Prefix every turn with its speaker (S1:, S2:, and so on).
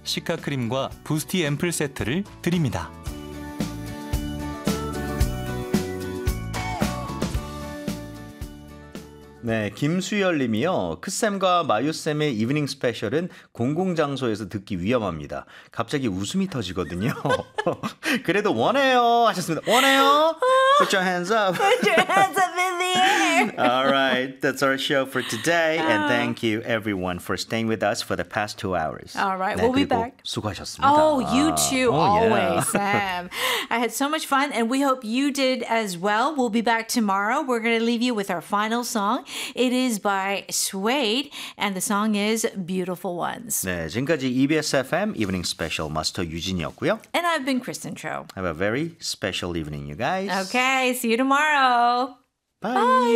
S1: 시카 크림과 부스티 앰플 세트를 드립니다.
S2: 네, 김수열 님이요. 크쌤과 마유쌤의 이브닝 스페셜은 공공장소에서 듣기 위험합니다. 갑자기 웃음이 터지거든요. 그래도 원해요 하셨습니다. 원해요? Put your hands up.
S3: Put your hands up in the air.
S2: All right, that's our show for today. And thank you everyone for staying with us for the past 2 hours.
S3: All right,
S2: 네,
S3: we'll be
S2: 그리고
S3: back.
S2: 수고하셨습니다.
S3: Oh, you too, always,
S2: yeah.
S3: Sam. I had so much fun, and we hope you did as well. We'll be back tomorrow. We're going to leave you with our final song. It is by Suede, and the song is Beautiful Ones.
S2: 네, 지금까지 EBS FM Evening Special 마스터 유진이었고요.
S3: And I've been Kristen Cho.
S2: Have a very special evening, you guys.
S3: Okay, see you tomorrow.
S2: Bye.